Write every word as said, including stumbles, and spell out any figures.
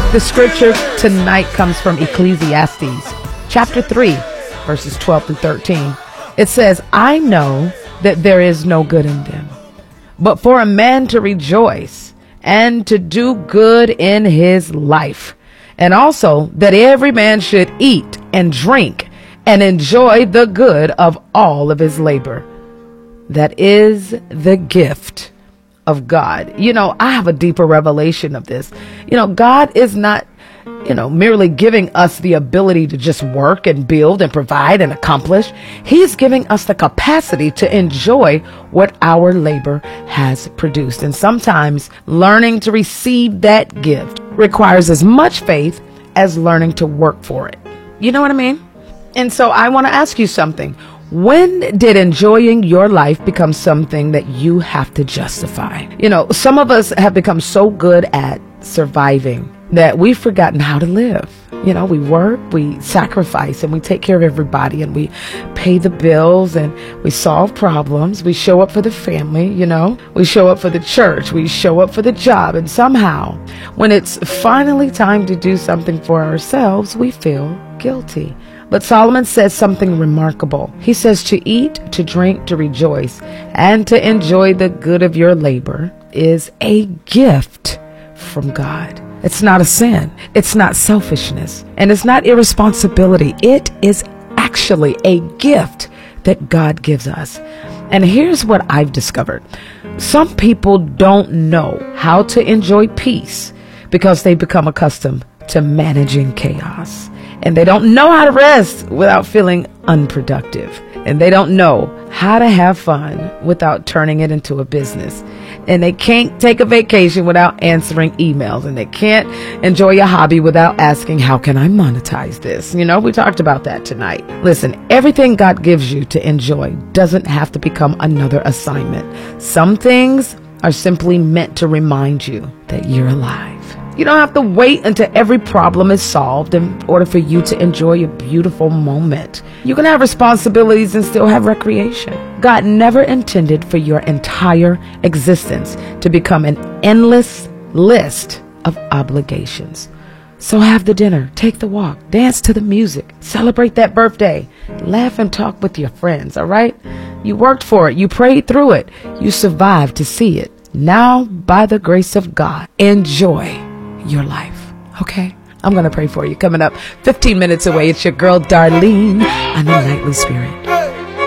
The scripture tonight comes from Ecclesiastes chapter three, verses twelve through thirteen. It says, I know that there is no good in them, but for a man to rejoice and to do good in his life, and also that every man should eat and drink and enjoy the good of all of his labor. That is the gift of God. You know, I have a deeper revelation of this. You know, God is not, you know, merely giving us the ability to just work and build and provide and accomplish. He's giving us the capacity to enjoy what our labor has produced. And sometimes learning to receive that gift requires as much faith as learning to work for it. You know what I mean? And so I want to ask you something. When did enjoying your life become something that you have to justify? You know, some of us have become so good at surviving that we've forgotten how to live. You know, we work, we sacrifice, and we take care of everybody, and we pay the bills, and we solve problems. We show up for the family, you know, we show up for the church, we show up for the job, and somehow when it's finally time to do something for ourselves, we feel guilty. But Solomon says something remarkable. He says to eat, to drink, to rejoice, and to enjoy the good of your labor is a gift from God. It's not a sin. It's not selfishness. And it's not irresponsibility. It is actually a gift that God gives us. And here's what I've discovered. Some people don't know how to enjoy peace because they become accustomed to managing chaos. And they don't know how to rest without feeling unproductive. And they don't know how to have fun without turning it into a business. And they can't take a vacation without answering emails. And they can't enjoy a hobby without asking, how can I monetize this? You know, we talked about that tonight. Listen, everything God gives you to enjoy doesn't have to become another assignment. Some things are simply meant to remind you that you're alive. You don't have to wait until every problem is solved in order for you to enjoy a beautiful moment. You can have responsibilities and still have recreation. God never intended for your entire existence to become an endless list of obligations. So have the dinner, take the walk, dance to the music, celebrate that birthday, laugh and talk with your friends, all right? You worked for it, you prayed through it, you survived to see it. Now, by the grace of God, enjoy your life. Okay? I'm going to pray for you. Coming up fifteen minutes away, it's your girl Darlene on the Nightly Spirit.